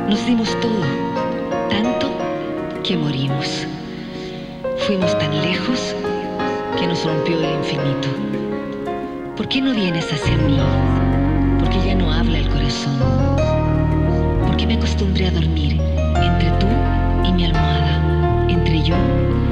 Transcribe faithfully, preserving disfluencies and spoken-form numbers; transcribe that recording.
Nos dimos todo, tanto que morimos. Fuimos tan lejos que nos rompió el infinito. ¿Por qué no vienes hacia mí? Porque ya no habla el corazón. Porque me acostumbré a dormir entre tú y mi almohada, entre yo